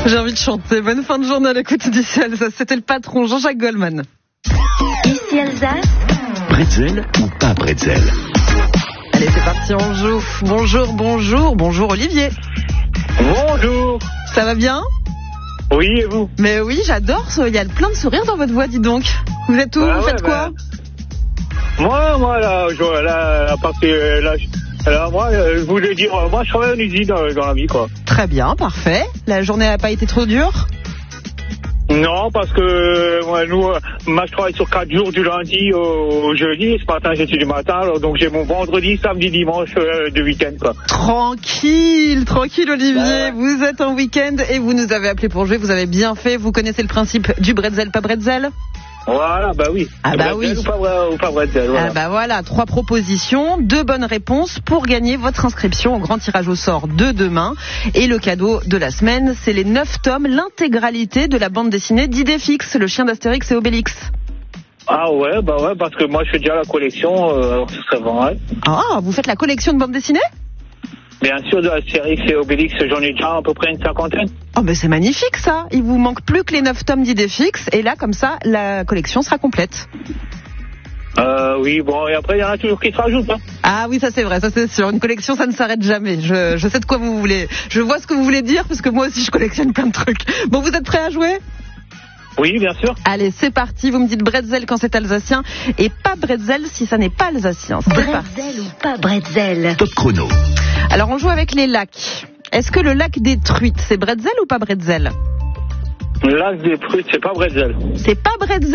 J'ai envie de chanter. Bonne fin de journée à l'écoute d'ici Alsace. C'était le patron Jean-Jacques Goldman. Ici Alsace. Bretzel ou pas bretzel? Allez, c'est parti, on joue. Bonjour Olivier. Bonjour. Ça va bien? Oui, et vous? Mais oui, j'adore. Il y a plein de sourires dans votre voix, dis donc. Vous êtes où? Vous faites quoi? Moi, là, à partir là, moi, je voulais dire, moi, je travaille en usine dans la vie, quoi. Très bien, parfait. La journée n'a pas été trop dure? Non, parce que moi, je travaille sur 4 jours du lundi au jeudi. Ce matin, j'étais du matin, alors, donc j'ai mon vendredi, samedi, dimanche de week-end, quoi. Tranquille, Olivier. Vous êtes en week-end et vous nous avez appelé pour jouer. Vous avez bien fait. Vous connaissez le principe du bretzel, pas bretzel? Voilà, bah oui. Ah bah oui. Ou pas bretzel, voilà. Ah bah voilà, 3 propositions, 2 bonnes réponses pour gagner votre inscription au grand tirage au sort de demain. Et le cadeau de la semaine, c'est les 9 tomes, l'intégralité de la bande dessinée d'Idéfix, le chien d'Astérix et Obélix. Ah ouais, parce que moi je fais déjà la collection, alors ce serait vrai. Ah, vous faites la collection de bande dessinée? Bien sûr, de Astérix et Obélix, j'en ai déjà à peu près une 50aine. Oh, mais c'est magnifique ça. Il vous manque plus que les 9 tomes d'Idéfix et là, comme ça, la collection sera complète. Oui, bon, et après, il y en a toujours qui se rajoutent, hein. Ah oui, ça c'est vrai, ça c'est sûr. Une collection, ça ne s'arrête jamais. Je sais de quoi vous voulez. Je vois ce que vous voulez dire parce que moi aussi, je collectionne plein de trucs. Bon, vous êtes prêts à jouer? Oui, bien sûr. Allez, c'est parti. Vous me dites bretzel quand c'est alsacien et pas bretzel si ça n'est pas alsacien. C'est Bretzel parti. ou pas bretzel? Top chrono. Alors, on joue avec les lacs. Est-ce que le lac des Truites, c'est bretzel ou pas bretzel? Le lac des Truites, c'est pas bretzel. C'est pas bretzel?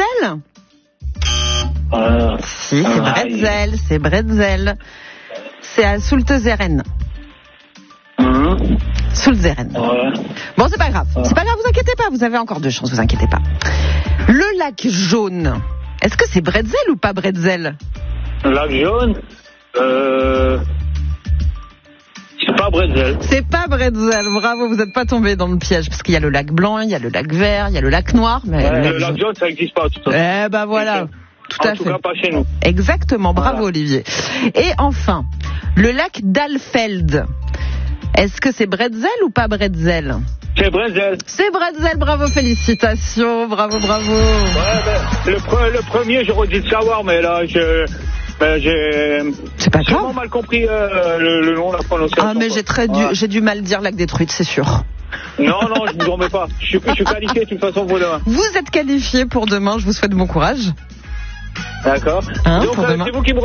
Si, c'est bretzel. C'est à Soultezeren. Soultezeren. Ouais. Bon, c'est pas grave. C'est pas grave, vous inquiétez pas. Vous avez encore 2 chances, vous inquiétez pas. Le lac jaune, est-ce que c'est bretzel ou pas bretzel? Le lac jaune, c'est pas bretzel. C'est pas bretzel. Bravo, vous n'êtes pas tombé dans le piège. Parce qu'il y a le lac blanc, il y a le lac vert, il y a le lac noir. Mais Le lac jaune, ça n'existe pas. Tout ça. Eh ben voilà. Tout à fait. En tout cas, pas chez nous. Exactement, bravo Voilà. Olivier. Et enfin, le lac d'Alfeld. Est-ce que c'est bretzel ou pas bretzel? C'est bretzel. C'est bretzel, bravo, félicitations, bravo. Ouais, le premier, j'aurais dû le savoir, mais là, j'ai C'est pas vraiment grave. mal compris le nom, la prononciation. Ah mais quoi. j'ai dû mal dire lac des Truites, c'est sûr. Non, je ne vous remets pas. Je suis qualifié de toute façon pour demain. Vous êtes qualifié pour demain, je vous souhaite bon courage. D'accord. Hein, donc, pour demain. c'est vous qui me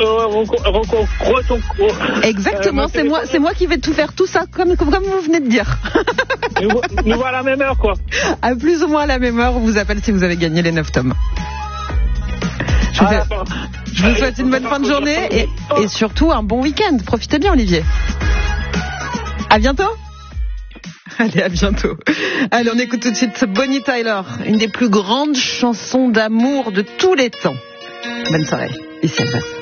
Exactement, c'est moi qui vais tout faire tout ça comme vous venez de dire. nous voilà à la même heure, quoi. À plus ou moins à la même heure, on vous appelle si vous avez gagné les 9 tomes. Je vous souhaite une bonne fin de journée et surtout un bon week-end. Profitez bien, Olivier. À bientôt. Allez, à bientôt. Allez, on écoute tout de suite Bonnie Tyler, une des plus grandes chansons d'amour de tous les temps. Bonne soirée. Ici Alsace.